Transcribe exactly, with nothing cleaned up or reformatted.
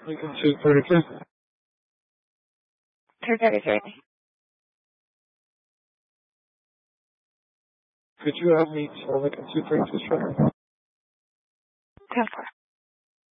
Lincoln two thirty-three. two thirty-three. Could you have me to Lincoln two thirty-two, sir? ten four.